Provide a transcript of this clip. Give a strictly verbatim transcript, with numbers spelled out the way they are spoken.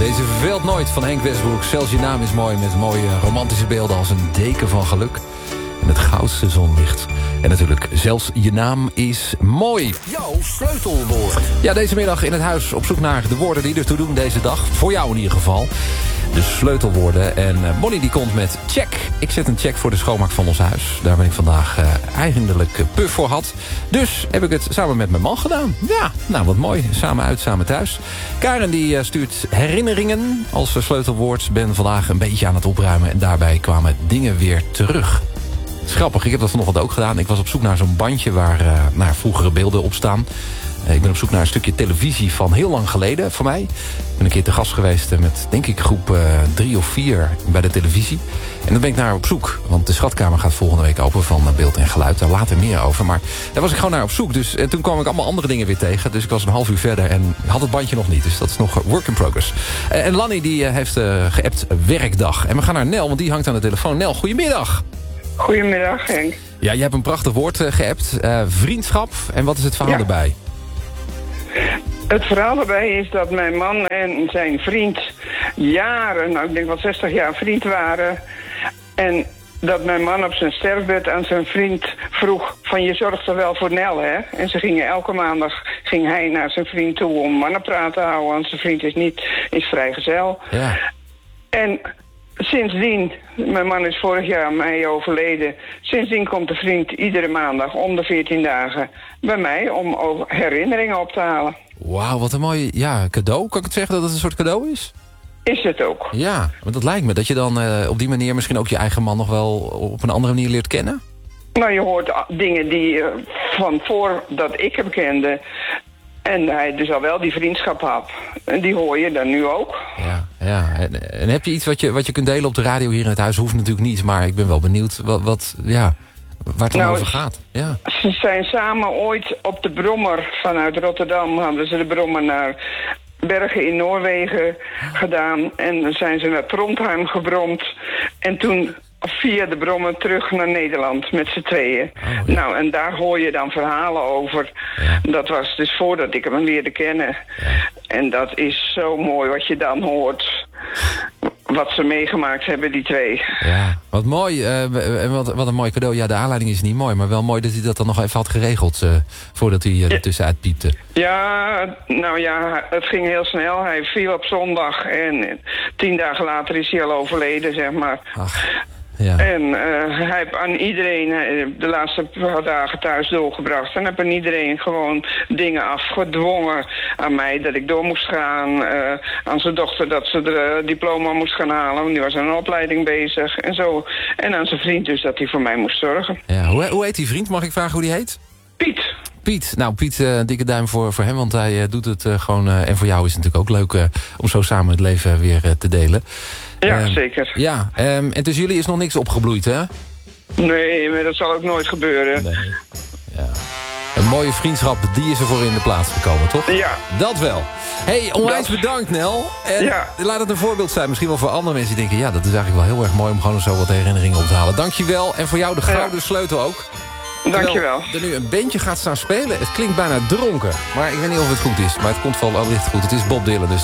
Deze verveelt nooit van Henk Westbroek. Zelfs je naam is mooi met mooie romantische beelden als een deken van geluk. En het goudste zonlicht. En natuurlijk, zelfs je naam is mooi. Jouw sleutelwoord. Ja, deze middag in het huis op zoek naar de woorden die ertoe doen deze dag. Voor jou in ieder geval. De sleutelwoorden. En uh, Bonnie die komt met check. Ik zet een check voor de schoonmaak van ons huis. Daar ben ik vandaag uh, eigenlijk uh, puff voor had. Dus heb ik het samen met mijn man gedaan. Ja, nou wat mooi. Samen uit, samen thuis. Karen die uh, stuurt herinneringen als uh, sleutelwoord. Ben vandaag een beetje aan het opruimen. En daarbij kwamen dingen weer terug. Het is grappig, ik heb dat vanochtend ook gedaan. Ik was op zoek naar zo'n bandje waar uh, naar vroegere beelden op staan. Uh, ik ben op zoek naar een stukje televisie van heel lang geleden voor mij. Ik ben een keer te gast geweest met, denk ik, groep uh, drie of vier bij de televisie. En daar ben ik naar op zoek. Want de schatkamer gaat volgende week open van beeld en geluid. Daar later meer over. Maar daar was ik gewoon naar op zoek. Dus, en toen kwam ik allemaal andere dingen weer tegen. Dus ik was een half uur verder en had het bandje nog niet. Dus dat is nog work in progress. Uh, en Lanny die uh, heeft uh, geappt werkdag. En we gaan naar Nel, want die hangt aan de telefoon. Nel, goedemiddag. Goedemiddag, Henk. Ja, je hebt een prachtig woord uh, geappt. Uh, vriendschap. En wat is het verhaal ja. erbij? Het verhaal erbij is dat mijn man en zijn vriend jaren, nou ik denk wel zestig jaar vriend waren. En dat mijn man op zijn sterfbed aan zijn vriend vroeg van je zorgt er wel voor Nel, hè? En ze gingen elke maandag ging hij naar zijn vriend toe om mannenpraat te houden. Want zijn vriend is niet, is vrijgezel. Ja. En sindsdien, mijn man is vorig jaar mei overleden. Sindsdien komt de vriend iedere maandag om de veertien dagen bij mij om herinneringen op te halen. Wauw, wat een mooi ja, cadeau. Kan ik het zeggen dat het een soort cadeau is? Is het ook. Ja, want dat lijkt me. Dat je dan uh, op die manier misschien ook je eigen man nog wel op een andere manier leert kennen. Nou, je hoort dingen die uh, van voordat ik hem kende. En hij dus al wel die vriendschap had. En die hoor je dan nu ook. Ja, ja. En, en heb je iets wat je, wat je kunt delen op de radio hier in het huis? Hoeft natuurlijk niet, maar ik ben wel benieuwd wat, wat, ja, waar het dan nou, over gaat. Ja. Ze zijn samen ooit op de Brommer vanuit Rotterdam. Hadden ze de Brommer naar Bergen in Noorwegen gedaan. En dan zijn ze naar Trondheim gebromd. En toen via de Brommer terug naar Nederland met z'n tweeën. Oh, ja. Nou, en daar hoor je dan verhalen over. Ja. Dat was dus voordat ik hem leerde kennen. Ja. En dat is zo mooi wat je dan hoort. Wat ze meegemaakt hebben, die twee. Ja, wat mooi. Uh, en wat, wat een mooi cadeau. Ja, de aanleiding is niet mooi, maar wel mooi dat hij dat dan nog even had geregeld. Uh, voordat hij uh, er tussenuit piepte. Ja, nou ja, het ging heel snel. Hij viel op zondag en tien dagen later is hij al overleden, zeg maar. Ach. Ja. En uh, hij heeft aan iedereen de laatste paar dagen thuis doorgebracht. En heb aan iedereen gewoon dingen afgedwongen aan mij. Dat ik door moest gaan. Uh, aan zijn dochter dat ze de uh, diploma moest gaan halen. Want die was aan een opleiding bezig. En zo. En aan zijn vriend dus dat hij voor mij moest zorgen. Ja, hoe, hoe heet die vriend? Mag ik vragen hoe die heet? Piet. Piet, nou Piet, uh, dikke duim voor, voor hem, want hij uh, doet het uh, gewoon... Uh, en voor jou is het natuurlijk ook leuk uh, om zo samen het leven weer uh, te delen. Ja, um, zeker. Ja, um, en tussen jullie is nog niks opgebloeid, hè? Nee, maar dat zal ook nooit gebeuren. Nee. Ja. Een mooie vriendschap, die is er voor in de plaats gekomen, toch? Ja. Dat wel. Hey, onwijs dat... bedankt, Nel. En ja. laat het een voorbeeld zijn, misschien wel voor andere mensen die denken... ja, dat is eigenlijk wel heel erg mooi om gewoon zo wat herinneringen op te halen. Dankjewel. En voor jou de gouden ja. sleutel ook. Dankjewel. Er nu een bandje gaat staan spelen. Het klinkt bijna dronken. Maar ik weet niet of het goed is. Maar het komt wel allicht goed. Het is Bob Dylan, dus